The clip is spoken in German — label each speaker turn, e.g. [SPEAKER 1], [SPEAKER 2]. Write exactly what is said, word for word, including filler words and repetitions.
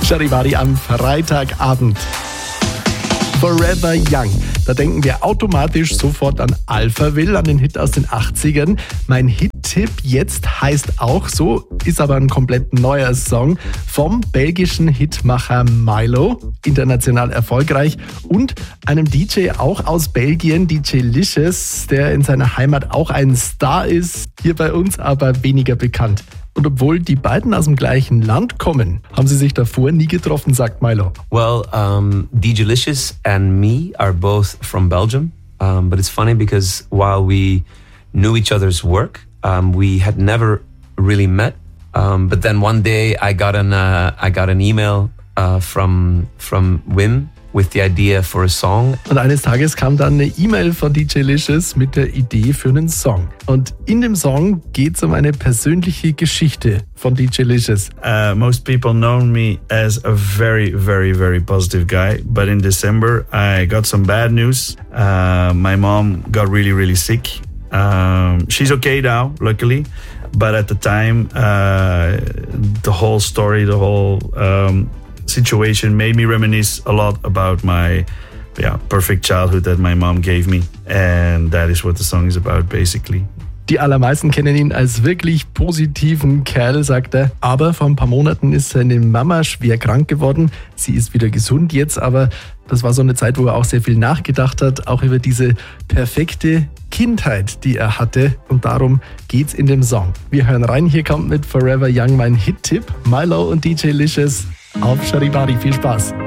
[SPEAKER 1] Charivari am Freitagabend. Forever Young. Da denken wir automatisch sofort an Alphaville, an den Hit aus den achtzigern. Mein Hit-Tipp jetzt heißt auch so, ist aber ein komplett neuer Song vom belgischen Hitmacher Milo, international erfolgreich, und einem D J auch aus Belgien, D J Licious, der in seiner Heimat auch ein Star ist, hier bei uns aber weniger bekannt. Und obwohl die beiden aus dem gleichen Land kommen, haben sie sich davor nie getroffen, sagt Milo.
[SPEAKER 2] Well, um, D J Licious and me are both from Belgium. Um, but it's funny because while we knew each other's work, um, we had never really met. Um, but then one day I got an uh, I got an email uh, from from Wim with the idea for a song.
[SPEAKER 1] Und eines Tages kam dann eine E-Mail von D J Licious mit der Idee für einen Song. Und in dem Song geht es um eine persönliche Geschichte von D J Licious.
[SPEAKER 3] Uh, most people know me as a very, very, very positive guy. But in December, I got some bad news. Uh, my mom got really, really sick. Um, she's okay now, luckily. But at the time, uh, the whole story, the whole um, situation made me reminisce a lot about my yeah, perfect childhood that my mom gave me. And that is what the song is about, basically.
[SPEAKER 1] Die allermeisten kennen ihn als wirklich positiven Kerl, sagt er. Aber vor ein paar Monaten ist seine Mama schwer krank geworden. Sie ist wieder gesund jetzt, aber das war so eine Zeit, wo er auch sehr viel nachgedacht hat, auch über diese perfekte Kindheit, die er hatte. Und darum geht's in dem Song. Wir hören rein, hier kommt mit Forever Young mein Hit-Tipp. Milo und D J Licious auf Charivari. Viel Spaß.